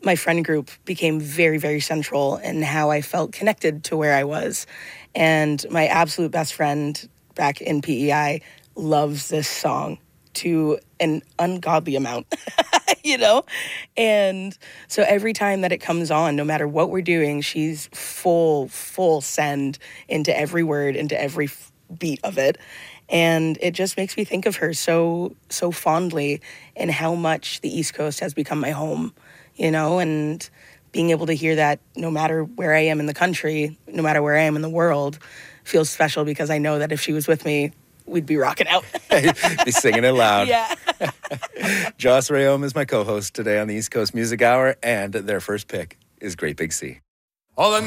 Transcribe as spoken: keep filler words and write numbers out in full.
my friend group became very, very central in how I felt connected to where I was. And my absolute best friend back in P E I loves this song to an ungodly amount, you know? And so every time that it comes on, no matter what we're doing, she's full, full send into every word, into every f- beat of it. And it just makes me think of her so, so fondly and how much the East Coast has become my home, you know? And being able to hear that no matter where I am in the country, no matter where I am in the world, feels special because I know that if she was with me, we'd be rocking out. Be singing it loud. Yeah. Joss Rayom is my co-host today on the East Coast Music Hour, and their first pick is Great Big Sea. All the